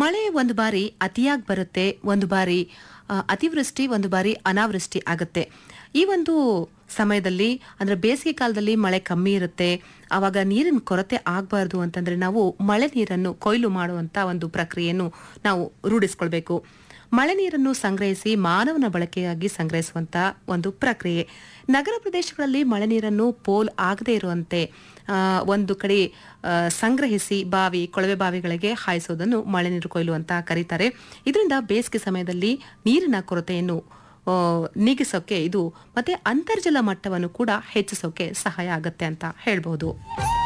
ಮಳೆ ಒಂದು ಬಾರಿ ಅತಿಯಾಗಿ ಬರುತ್ತೆ, ಒಂದು ಬಾರಿ ಅತಿವೃಷ್ಟಿ, ಒಂದು ಬಾರಿ ಅನಾವೃಷ್ಟಿ ಆಗುತ್ತೆ. ಈ ಒಂದು ಸಮಯದಲ್ಲಿ ಅಂದ್ರೆ ಬೇಸಿಗೆ ಕಾಲದಲ್ಲಿ ಮಳೆ ಕಮ್ಮಿ ಇರುತ್ತೆ. ಆವಾಗ ನೀರಿನ ಕೊರತೆ ಆಗಬಾರ್ದು ಅಂತಂದ್ರೆ ನಾವು ಮಳೆ ನೀರನ್ನು ಕೊಯ್ಲು ಮಾಡುವಂತ ಒಂದು ಪ್ರಕ್ರಿಯೆಯನ್ನು ನಾವು ರೂಢಿಸ್ಕೊಳ್ಬೇಕು. ಮಳೆ ನೀರನ್ನು ಸಂಗ್ರಹಿಸಿ ಮಾನವನ ಬಳಕೆಯಾಗಿ ಸಂಗ್ರಹಿಸುವಂತ ಒಂದು ಪ್ರಕ್ರಿಯೆ. ನಗರ ಪ್ರದೇಶಗಳಲ್ಲಿ ಮಳೆ ನೀರನ್ನು ಪೋಲ್ ಆಗದೇ ಇರುವಂತೆ ಒಂದು ಕಡೆ ಸಂಗ್ರಹಿಸಿ ಕೊಳವೆ ಬಾವಿಗಳಿಗೆ ಹಾಯಿಸೋದನ್ನು ಮಳೆ ನೀರು ಕೊಯ್ಲು ಅಂತ ಕರೀತಾರೆ. ಇದರಿಂದ ಬೇಸಿಗೆ ಸಮಯದಲ್ಲಿ ನೀರಿನ ಕೊರತೆಯನ್ನು ನೀಗಿಸೋಕೆ ಇದು ಮತ್ತೆ ಅಂತರ್ಜಲ ಮಟ್ಟವನ್ನು ಕೂಡ ಹೆಚ್ಚಿಸೋಕೆ ಸಹಾಯ ಆಗತ್ತೆ ಅಂತ ಹೇಳ್ಬಹುದು.